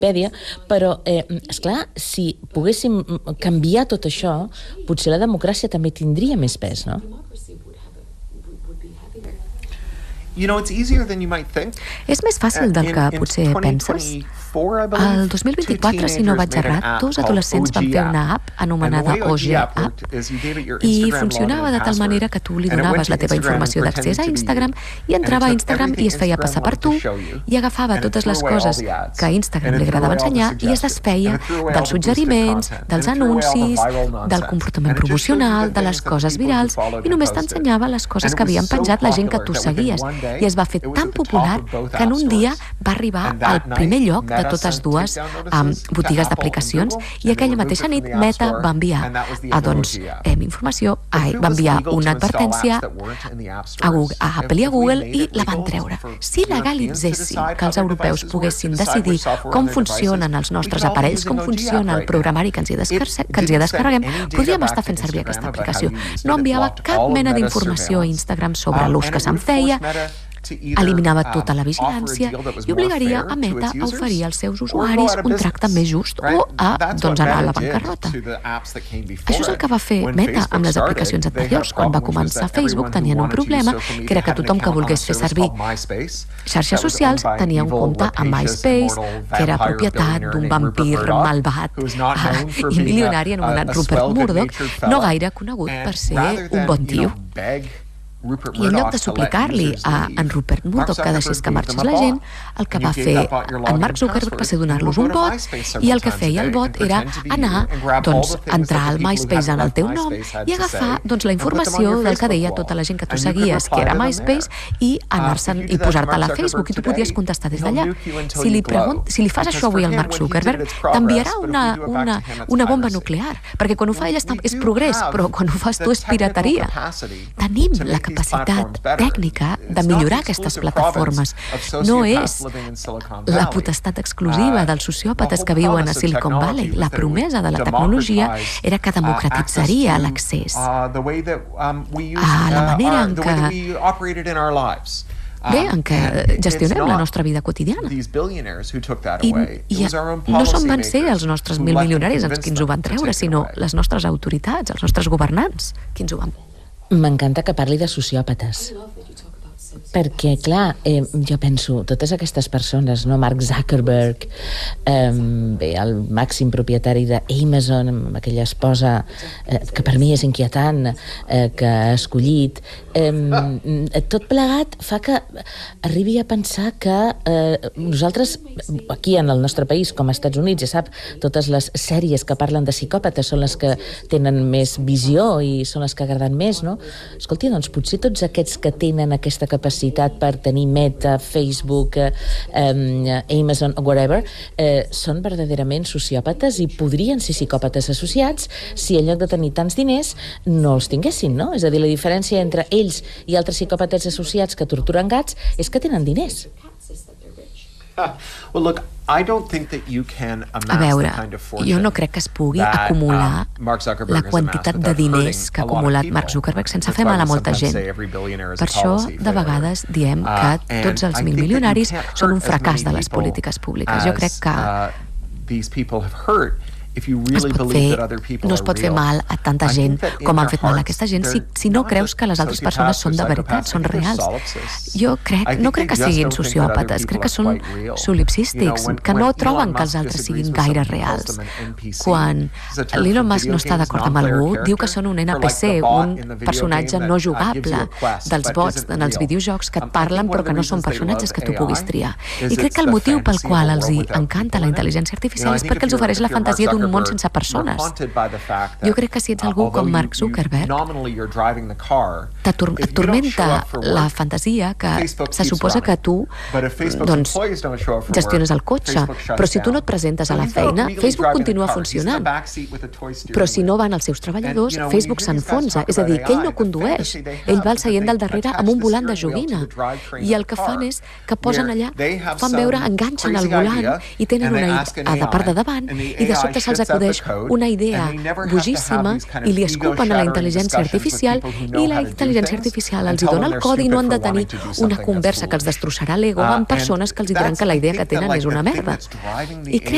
Wikipedia, però, esclar, si poguéssim canviar tot això, potser la democràcia també tindria més pes, no? És més fàcil del que potser penses. El 2024, si no vaig errat, 2 adolescents van fer una app anomenada OG App i funcionava de tal manera que tu li donaves la teva informació d'accés a Instagram i entrava a Instagram i es feia passar per tu i agafava totes les coses que a Instagram li agradava ensenyar i es desfeia dels suggeriments, dels anuncis, del comportament promocional, de les coses virals i només t'ensenyava les coses que havien penjat la gent que tu seguies. I es va fer tan popular que en un dia va arribar al primer lloc de totes dues botigues d'aplicacions i aquella mateixa nit Meta va enviar va enviar una advertència a Apple i a Google i la van treure. Si legalitzessin que els europeus poguessin decidir com funcionen els nostres aparells, com funciona el programari que ens hi descarreguem, podríem estar fent servir aquesta aplicació. No enviava cap mena d'informació a Instagram sobre l'ús que se'n feia, eliminava tota la vigilància i obligaria a Meta a oferir als seus usuaris un tracte més just o a anar a la bancarrota. Això és el que va fer Meta amb les aplicacions anteriors. Quan va començar Facebook tenien un problema, que era que tothom que volgués fer servir xarxes socials tenia un compte a MySpace, que era propietat d'un vampir malvat i milionari anomenat Rupert Murdoch, no gaire conegut per ser un bon tio. I en lloc de suplicar-li a en Rupert Murdoch que deixés que marxés la gent, el que va fer en Mark Zuckerberg va ser donar-los un bot i el que feia el bot era anar, entrar al MySpace en el teu nom i agafar la informació del que deia tota la gent que tu seguies, que era MySpace, i anar-se'n i posar-te-la a Facebook i tu podies contestar des d'allà. Si li fas això avui al Mark Zuckerberg, t'enviarà una bomba nuclear, perquè quan ho fa ell és progrés, però quan ho fas tu és pirateria. Tenim la capacitat tècnica de millorar aquestes plataformes. No és la potestat exclusiva dels sociòpates que viuen a Silicon Valley. La promesa de la tecnologia era que democratitzaria l'accés a la manera en què gestionem la nostra vida quotidiana. I no van ser els nostres milionaris els qui ens ho van treure, sinó les nostres autoritats, els nostres governants, qui ens ho van. M'encanta que parli de sociòpates. Perquè, clar, jo penso, totes aquestes persones, no? Mark Zuckerberg, el màxim propietari d'Amazon, amb aquella esposa que per mi és inquietant, que ha escollit, tot plegat fa que arribi a pensar que nosaltres, aquí en el nostre país, com als Estats Units, ja sap, totes les sèries que parlen de psicòpates són les que tenen més visió i són les que agraden més, no? Escolti, doncs potser tots aquests que tenen aquesta capacitat per tenir Meta, Facebook, Amazon, whatever, són verdaderament sociòpates i podrien ser psicòpates associats si en lloc de tenir tants diners no els tinguessin, no? És a dir, la diferència entre ells i altres psicòpates associats que torturen gats és que tenen diners. A veure, jo no crec que es pugui acumular la quantitat de diners que ha acumulat Mark Zuckerberg sense fer mal a molta gent. Per això, de vegades, diem que tots els milionaris són un fracàs de les polítiques públiques. Jo crec que no es pot fer mal a tanta gent com han fet mal a aquesta gent si no creus que les altres persones són de veritat, són reals. Jo no crec que siguin sociòpates, crec que són solipsístics, que no troben que els altres siguin gaire reals. Quan l'Elon Musk no està d'acord amb algú, diu que són un NPC, un personatge no jugable dels bots en els videojocs que et parlen però que no són personatges que tu puguis triar. I crec que el motiu pel qual els encanta la intel·ligència artificial és perquè els ofereix la fantasia d'un món sense persones. Jo crec que si ets algú com Mark Zuckerberg, t'atormenta la fantasia que se suposa que tu gestiones el cotxe, però si tu no et presentes a la feina, Facebook continua funcionant. Però si no van els seus treballadors, Facebook s'enfonsa. És a dir, que ell no condueix. Ell va al seient del darrere amb un volant de joguina. I el que fan és que posen allà, fan veure, enganxen el volant i tenen una a la part de davant i de sobte se'ls acudeix una idea bojíssima i li escupen a la intel·ligència artificial i la intel·ligència artificial els hi dona el codi i no han de tenir una conversa que els destrossarà l'ego amb persones que els diran que la idea que tenen és una merda. I crec